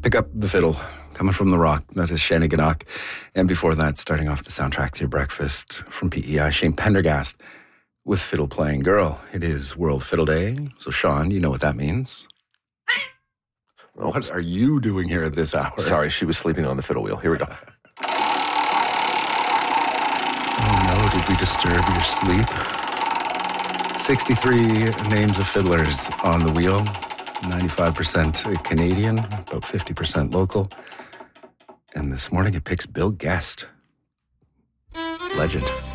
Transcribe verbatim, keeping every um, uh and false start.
Pick Up the Fiddle, coming from The Rock. That is Shanneyganock. And before that, starting off the soundtrack to your breakfast from P E I, Shane Pendergast with Fiddle Playing Girl. It is World Fiddle Day. So, Sean, you know what that means. Oh, what are you doing here at this hour? Sorry, she was sleeping on the fiddle wheel. Here we go. Oh, no, did we disturb your sleep? sixty-three names of fiddlers on the wheel. ninety-five percent Canadian, about fifty percent local. And this morning it picks Bill Guest. Legend.